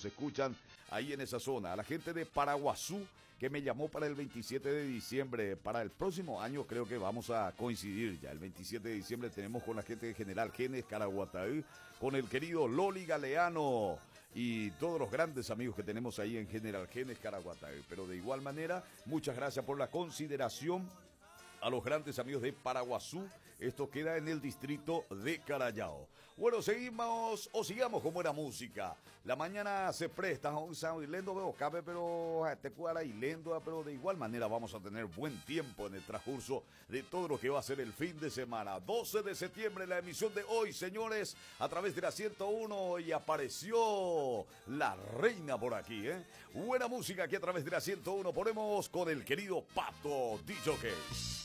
escuchan ahí en esa zona. A la gente de Paraguazú, que me llamó para el 27 de diciembre. Para el próximo año creo que vamos a coincidir ya. El 27 de diciembre tenemos con la gente de General Genes, Caraguatay, con el querido Loli Galeano y todos los grandes amigos que tenemos ahí en General Genes, Caraguatay. Pero de igual manera, muchas gracias por la consideración a los grandes amigos de Paraguazú. Esto queda en el distrito de Carayao. Bueno, seguimos o sigamos con buena música. La mañana se presta a un sound ilendo, veo cabe, pero te cuadra ilendo, pero de igual manera vamos a tener buen tiempo en el transcurso de todo lo que va a ser el fin de semana. 12 de septiembre, la emisión de hoy, señores, a través de la 101, y apareció la reina por aquí, ¿eh? Buena música aquí a través de la 101. Ponemos con el querido Pato DJ.